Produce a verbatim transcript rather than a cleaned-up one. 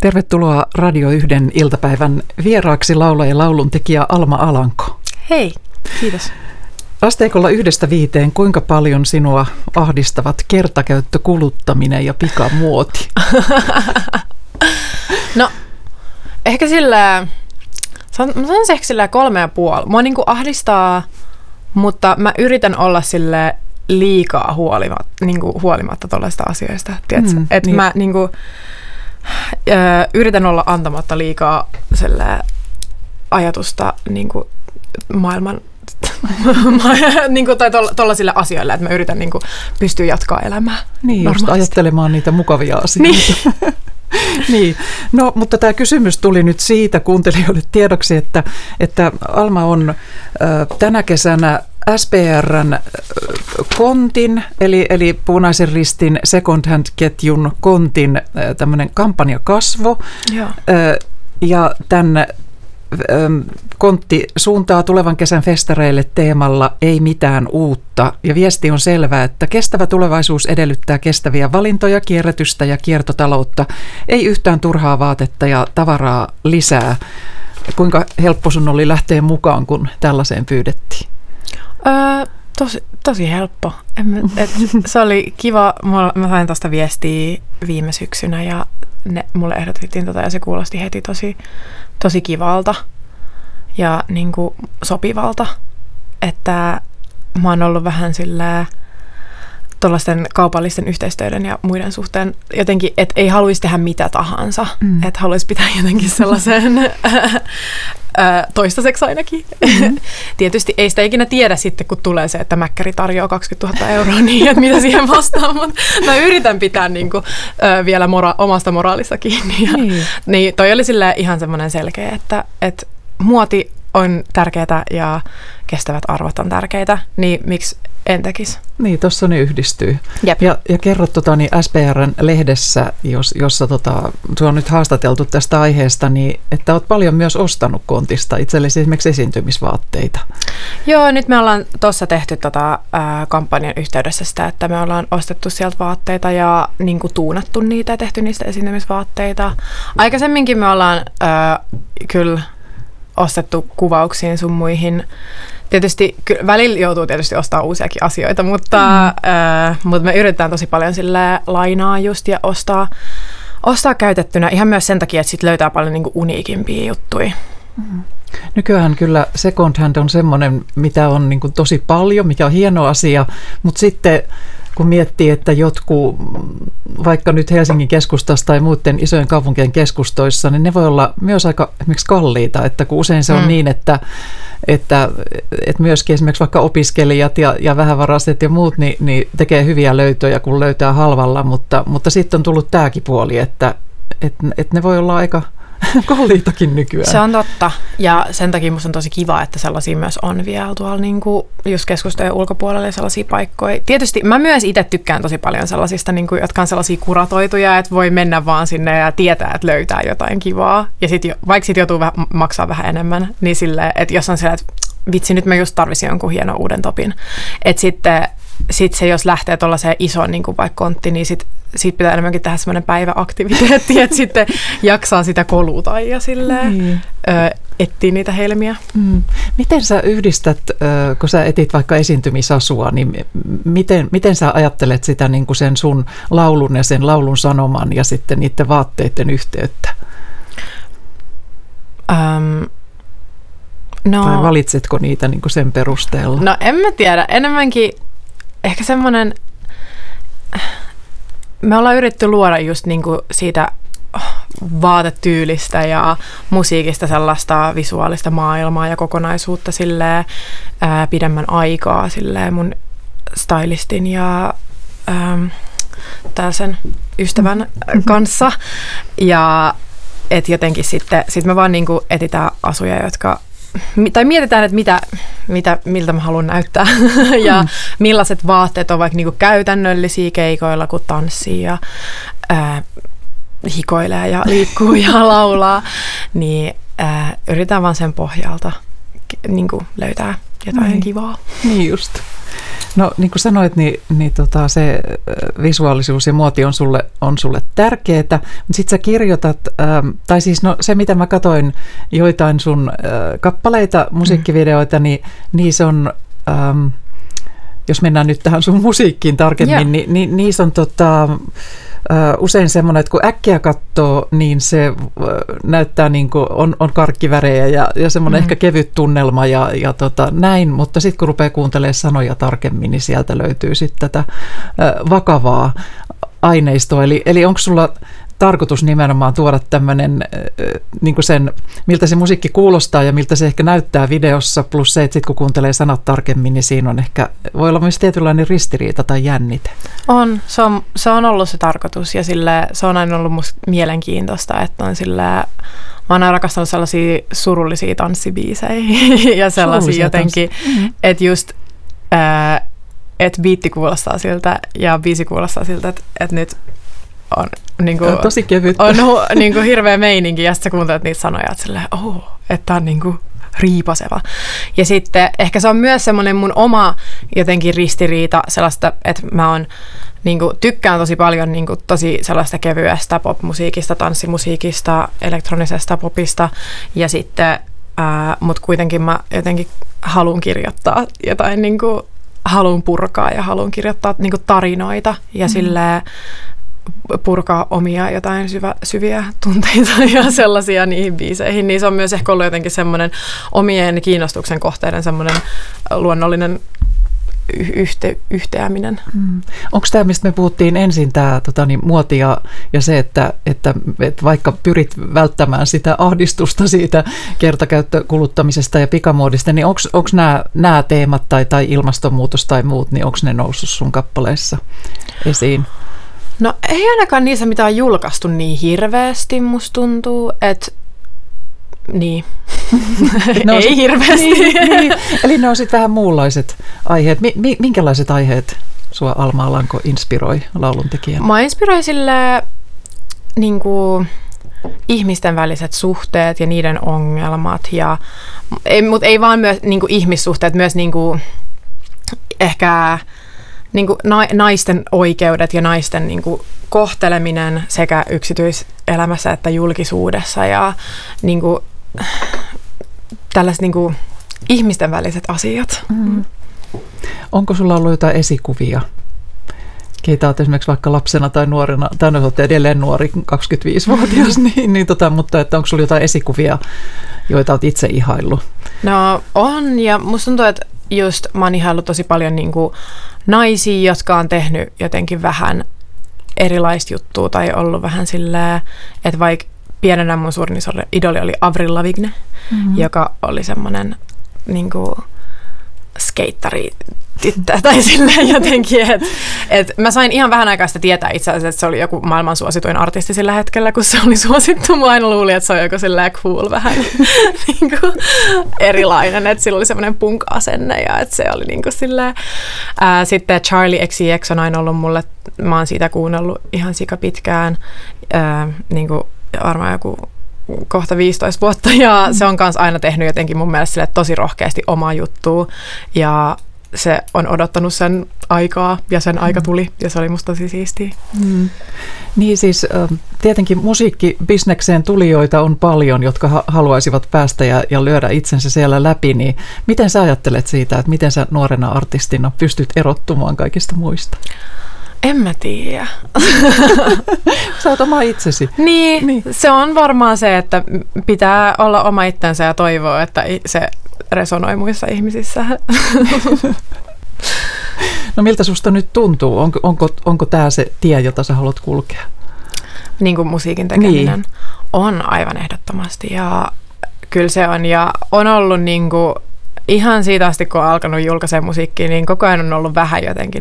Tervetuloa Radio yhden iltapäivän vieraaksi laulaja ja lauluntekijä Alma Alanko. Hei, kiitos. Asteikolla yhdestä viiteen, kuinka paljon sinua ahdistavat kertakäyttökuluttaminen ja pikamuoti? No, ehkä sillä, mä sanon ehkä sillä kolme ja puoli. Mua niinku ahdistaa, mutta mä yritän olla sille liikaa huolimatta, niinku huolimatta tuollaista asioista. Mm, että niin. Mä niinku, ö, yritän olla antamatta liikaa sille ajatusta niinku maailman niin kuin, tai tuollaisille asioille, että mä yritän niin kuin, pystyä jatkaa elämää. Niin, just ajattelemaan niitä mukavia asioita. Niin. Niin. No, mutta tämä kysymys tuli nyt siitä kuuntelijoille tiedoksi, että, että Alma on äh, tänä kesänä S P R:n Kontin, eli, eli Punaisen Ristin Second Hand-ketjun Kontin äh, tämmöinen kampanjakasvo. Joo. Äh, ja tämän Kontti suuntaa tulevan kesän festareille teemalla Ei mitään uutta, ja viesti on selvä, että kestävä tulevaisuus edellyttää kestäviä valintoja, kierrätystä ja kiertotaloutta, ei yhtään turhaa vaatetta ja tavaraa lisää. Kuinka helppo sun oli lähteä mukaan, kun tällaiseen pyydettiin? Öö, tosi, tosi helppo. En, et, se oli kiva. Mä sain tuosta viestiä viime syksynä ja ne, mulle ehdotettiin tota ja se kuulosti heti tosi tosi kivalta ja niin kuin sopivalta, että mä oon ollut vähän sillä tuollaisten kaupallisten yhteistyöiden ja muiden suhteen jotenkin, että ei haluaisi tehdä mitä tahansa, mm. että haluaisi pitää jotenkin sellaisen toistaiseksi ainakin. Mm-hmm. Tietysti ei sitä ikinä tiedä sitten, kun tulee se, että Mäkkäri tarjoaa kaksikymmentätuhatta euroa, niin että mitä siihen vastaan, mutta mä yritän pitää niin kuin, vielä mora- omasta moraalista kiinni. Ja, niin. Niin toi oli ihan semmoinen selkeä, että, että muoti on tärkeää ja kestävät arvot on tärkeitä, niin miksi en tekisi? Niin, tuossa ne yhdistyy. Jep. Ja, ja kerrot tota, niin S P R:n lehdessä, jos, jossa tota, sinua on nyt haastateltu tästä aiheesta, niin että olet paljon myös ostanut Kontista itsellesi esimerkiksi esiintymisvaatteita. Joo, nyt me ollaan tuossa tehty tota, äh, kampanjan yhteydessä sitä, että me ollaan ostettu sieltä vaatteita ja niin kuin tuunattu niitä ja tehty niistä esiintymisvaatteita. Aikaisemminkin me ollaan äh, kyllä ostettu kuvauksiin sun muihin. Tietysti välillä joutuu tietysti ostamaan uusiakin asioita, mutta, mm. äh, mutta me yritetään tosi paljon sillä lainaa just ja ostaa, ostaa käytettynä ihan myös sen takia, että sit löytää paljon niinku uniikimpia juttuja. Mm. Nykyään kyllä second hand on semmoinen, mitä on niinku tosi paljon, mikä on hieno asia, mutta sitten kun miettii, että jotkut, vaikka nyt Helsingin keskustassa tai muiden isojen kaupunkien keskustoissa, niin ne voi olla myös aika esimerkiksi kalliita, että kun usein se on mm. niin, että Että, että myöskin esimerkiksi vaikka opiskelijat ja, ja vähävaraiset ja muut niin, niin tekee hyviä löytöjä, kun löytää halvalla, mutta, mutta sitten on tullut tämäkin puoli, että, että, että ne voi olla aika kalliitakin nykyään. Se on totta, ja sen takia musta on tosi kiva, että sellaisia myös on vielä tuolla niin kuin just keskustojen ulkopuolella sellaisia paikkoja. Tietysti mä myös itse tykkään tosi paljon sellaisista, niin kuin, jotka on sellaisia kuratoituja, että voi mennä vaan sinne ja tietää, että löytää jotain kivaa. Ja sit, vaikka sit joutuu vähän, maksaa vähän enemmän, niin silleen, että jos on sellainen, että vitsi, nyt mä just tarvisin jonkun hienon uuden topin. Että sitten sit se, jos lähtee tuollaiseen isoon niin kuin vaikka kontti, niin sit siitä pitää enemmänkin tehdä semmoinen päiväaktiviteetti, että sitten jaksaa sitä koluta ja silleen, niin. ö, etsii niitä helmiä. Mm. Miten sä yhdistät, kun sä etit vaikka esiintymisasua, niin miten, miten sä ajattelet sitä niin kuin sen sun laulun ja sen laulun sanoman ja sitten niiden vaatteiden yhteyttä? Um, no, tai valitsetko niitä niin kuin sen perusteella? No en mä tiedä, enemmänkin ehkä semmoinen, me ollaan yritetty luoda just niinku siitä vaatetyylistä ja musiikista sellaista visuaalista maailmaa ja kokonaisuutta silleen, ää, pidemmän aikaa silleen mun stylistin ja ää, tällaisen ystävän kanssa. Ja et jotenkin sitten sit me vaan niinku etsitään asuja, jotka tai mietitään, että mitä, mitä, miltä mä haluan näyttää ja mm. millaiset vaatteet on vaikka niinku käytännöllisiä keikoilla, kun tanssii ja ää, hikoilee ja liikkuu ja laulaa, niin ää, yritetään vaan sen pohjalta niinku löytää jotain niin. kivaa. Niin just. No niin kuin sanoit, niin, niin tota, se visuaalisuus ja muoti on sulle, on sulle tärkeää, mutta sitten sä kirjoitat, ähm, tai siis no, se mitä mä katsoin joitain sun äh, kappaleita, musiikkivideoita, niin niissä on, ähm, jos mennään nyt tähän sun musiikkiin tarkemmin, yeah. niin, niin niissä on tota, usein semmoinen, että kun äkkiä katsoo, niin se näyttää niin kuin on, on karkkivärejä ja, ja semmoinen mm. ehkä kevyt tunnelma ja, ja tota, näin, mutta sitten kun rupeaa kuuntelemaan sanoja tarkemmin, niin sieltä löytyy sitten tätä vakavaa aineistoa. Eli, eli onko sulla tarkoitus nimenomaan tuoda tämmöinen, niin kuin sen, miltä se musiikki kuulostaa ja miltä se ehkä näyttää videossa, plus se, että sit kun kuuntelee sanat tarkemmin, niin siinä on ehkä, voi olla myös tietynlainen ristiriita tai jännite. On, se on, se on ollut se tarkoitus ja sille, se on aina ollut musta mielenkiintoista, että on sille, mä oon aina rakastanut sellaisia surullisia tanssibiisejä ja sellaisia jotenkin, mm-hmm. että just, äh, että biitti kuulostaa siltä ja biisi kuulostaa siltä, että, että nyt on niin kuin, tosi kevyttä. On niin kuin hirveä meininki ja sitten sä kuuntelet niitä sanoja, että silleen, oh, että on niin kuin riipaseva. Ja sitten ehkä se on myös semmoinen mun oma jotenkin ristiriita sellaista, että mä oon niin kuin, tykkään tosi paljon niin kuin, tosi sellaista kevyestä popmusiikista, tanssimusiikista, elektronisesta popista ja sitten, ää, mut kuitenkin mä jotenkin haluan kirjoittaa jotain, niin kuin, haluan purkaa ja haluan kirjoittaa niin kuin, tarinoita ja mm. silleen purkaa omia jotain syvä, syviä tunteita ja sellaisia niihin biiseihin, niin se on myös ehkä ollut jotenkin semmoinen omien kiinnostuksen kohteiden semmoinen luonnollinen yhte, yhteäminen. Mm. Onko tämä, mistä me puhuttiin ensin, tämä tota, niin, muoti ja, ja se, että, että, että vaikka pyrit välttämään sitä ahdistusta siitä kertakäyttökuluttamisesta ja pikamuodista, niin onko nämä, nämä teemat tai, tai ilmastonmuutos tai muut, niin onko ne noussut sun kappaleissa esiin? No ei ainakaan niissä mitään julkaistu niin hirveästi, musta tuntuu, että niin, no, ei sit, hirveästi. Niin, niin. Eli ne on sitten vähän muunlaiset aiheet. Mi- minkälaiset aiheet sua Alma Alanko inspiroi lauluntekijänä? Mä inspiroin sille niin kuin, ihmisten väliset suhteet ja niiden ongelmat, ja, mutta ei vaan myös niin kuin, ihmissuhteet, myös niin kuin, ehkä niin kuin naisten oikeudet ja naisten niin kuin kohteleminen sekä yksityiselämässä että julkisuudessa ja niin kuin, tällaiset niin kuin ihmisten väliset asiat. Mm. Onko sulla ollut jotain esikuvia? Keitä olet esimerkiksi vaikka lapsena tai nuorena, tai no olet edelleen nuori, kaksikymmentäviisivuotias, niin, niin tota, mutta että onko sulla jotain esikuvia, joita olet itse ihaillut? No on, ja musta tuntuu, että just mä oon ihaillut tosi paljon niin kuin naisia, jotka on tehnyt jotenkin vähän erilaista juttua tai ollut vähän silleen, että vaikka pienenä mun suurin idoli oli Avril Lavigne, mm-hmm. joka oli semmoinen niin kuin skeittari tyttö tai silleen jotenkin, että et mä sain ihan vähän aikaa sitä tietää itse asiassa, että se oli joku maailman suosituin artisti sillä hetkellä, kun se oli suosittu. Mä aina luulin, että se on joku silleen cool vähän niin kuin erilainen, että sillä oli semmoinen punk-asenne ja että se oli niin kuin silleen. Ää, sitten Charlie X C X on aina ollut mulle, mä oon siitä kuunnellut ihan sika pitkään, ää, niin kuin varmaan joku kohta viisitoista vuotta ja se on kanssa aina tehnyt jotenkin mun mielestä sille tosi rohkeasti omaa juttua ja se on odottanut sen aikaa ja sen aika tuli ja se oli musta tosi siistiä. Mm. Niin siis tietenkin musiikkibisnekseen tulijoita on paljon, jotka haluaisivat päästä ja, ja lyödä itsensä siellä läpi, niin miten sä ajattelet siitä, että miten sä nuorena artistina pystyt erottumaan kaikista muista? En mä tiedä. Sä oot oma itsesi. Niin, niin, se on varmaan se, että pitää olla oma itsensä ja toivoa, että se resonoi muissa ihmisissä. No miltä susta nyt tuntuu? Onko, onko, onko tämä se tie, jota sä haluat kulkea? Niin kuin musiikin tekeminen. Niin. On aivan ehdottomasti ja kyllä se on. Ja on ollut niin kuin, ihan siitä asti, kun on alkanut julkaisee musiikkia, niin koko ajan on ollut vähän jotenkin